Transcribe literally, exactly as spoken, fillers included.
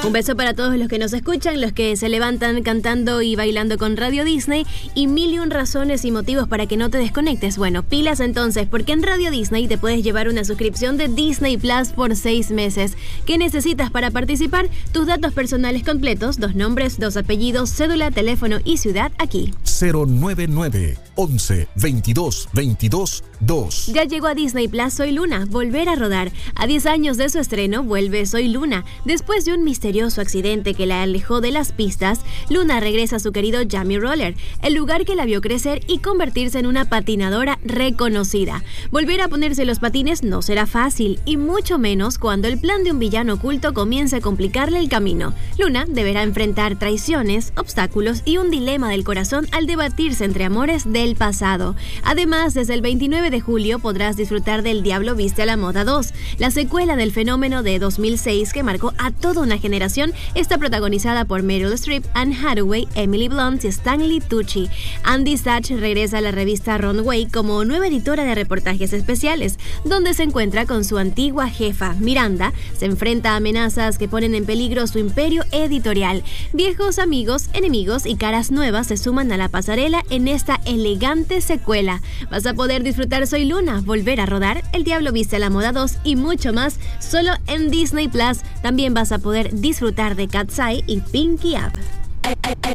Un beso para todos los que nos escuchan, los que se levantan cantando y bailando con Radio Disney, y mil y un razones y motivos para que no te desconectes. Bueno, pilas entonces, porque en Radio Disney te puedes llevar una suscripción de Disney Plus por seis meses. ¿Qué necesitas para participar? Tus datos personales completos, dos nombres, dos apellidos, cédula, teléfono y ciudad aquí. cero nueve nueve, once, veintidós, veintidós, dos. Ya llegó a Disney Plus Soy Luna, volver a rodar. A diez años de su estreno, vuelve Soy Luna. Después de un misterioso accidente que la alejó de las pistas, Luna regresa a su querido Jamie Roller, el lugar que la vio crecer y convertirse en una patinadora reconocida. Volver a ponerse los patines no será fácil, y mucho menos cuando el plan de un villano oculto comience a complicarle el camino. Luna deberá enfrentar traiciones, obstáculos y un dilema del corazón al debatirse entre amores del pasado. Además, desde el veintinueve de julio podrás disfrutar del Diablo Viste a la Moda dos, la secuela del fenómeno de dos mil seis que marcó a toda una generación. Está protagonizada por Meryl Streep, Anne Hathaway, Emily Blunt y Stanley Tucci. Andy Sachs regresa a la revista Runway como nueva editora de reportajes especiales, donde se encuentra con su antigua jefa, Miranda. Se enfrenta a amenazas que ponen en peligro su imperio editorial. Viejos amigos, enemigos y caras nuevas se suman a la pasarela en esta elegante secuela. Vas a poder disfrutar Soy Luna, volver a rodar, El Diablo Viste a la Moda dos y mucho más solo en Disney Plus. También vas a poder disfrutar de Cat's Eye y Pinky Up.